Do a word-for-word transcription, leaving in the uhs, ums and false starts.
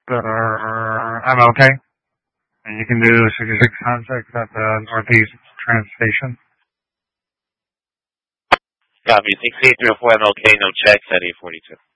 uh, M L K. And you can do sixty-six contacts at the Northeast Trans Station. Copy. six eight three four M L K, no checks at eight forty-two.